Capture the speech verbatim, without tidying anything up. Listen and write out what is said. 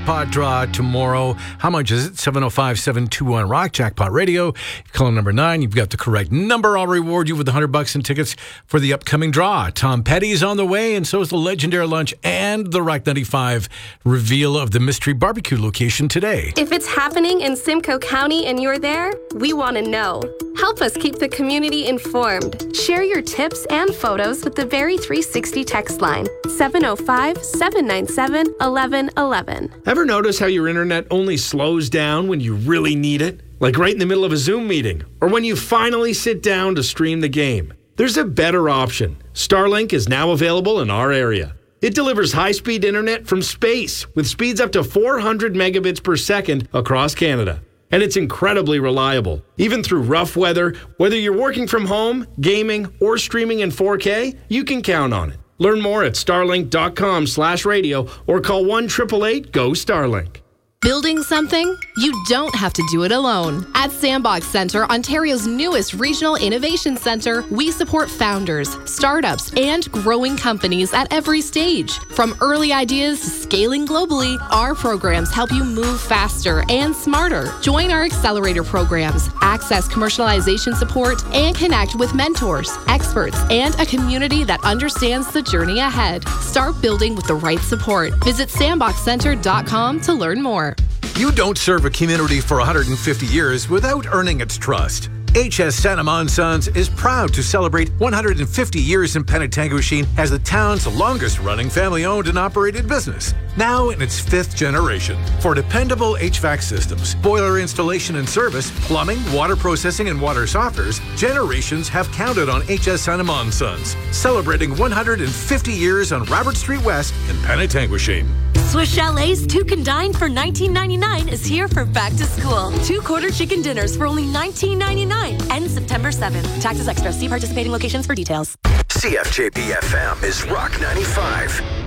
Jackpot draw tomorrow. How much is it? seven oh five, seven two one Rock Jackpot Radio. Call number nine. You've got the correct number. I'll reward you with one hundred bucks in tickets for the upcoming draw. Tom Petty's on the way, and so is the Legendary Lunch and the Rock ninety-five reveal of the mystery barbecue location today. If it's happening in Simcoe County and you're there, we want to know. Help us keep the community informed. Share your tips and photos with the Very three sixty text line, seven oh five, seven nine seven, eleven eleven. Ever notice how your internet only slows down when you really need it? Like right in the middle of a Zoom meeting, or when you finally sit down to stream the game. There's a better option. Starlink is now available in our area. It delivers high-speed internet from space with speeds up to four hundred megabits per second across Canada. And it's incredibly reliable. Even through rough weather, whether you're working from home, gaming, or streaming in four K, you can count on it. Learn more at starlink.com slash radio or call one eight eight eight, G O, Starlink. Building something? You don't have to do it alone. At Sandbox Centre, Ontario's newest regional innovation centre, we support founders, startups, and growing companies at every stage. From early ideas to scaling globally, our programs help you move faster and smarter. Join our accelerator programs, access commercialization support, and connect with mentors, experts, and a community that understands the journey ahead. Start building with the right support. Visit sandbox centre dot com to learn more. You don't serve a community for one hundred fifty years without earning its trust. H S Sanama and Sons is proud to celebrate one hundred fifty years in Penetanguishene as the town's longest-running family-owned and operated business, now in its fifth generation. For dependable H V A C systems, boiler installation and service, plumbing, water processing, and water softeners, generations have counted on H S Sanama and Sons, celebrating one hundred fifty years on Robert Street West in Penetanguishene. Swiss Chalet's Two Can Dine for nineteen ninety-nine is here for back to school. Two quarter chicken dinners for only nineteen ninety-nine. Ends September seventh. Taxes extra. See participating locations for details. C F J P F M is Rock ninety-five.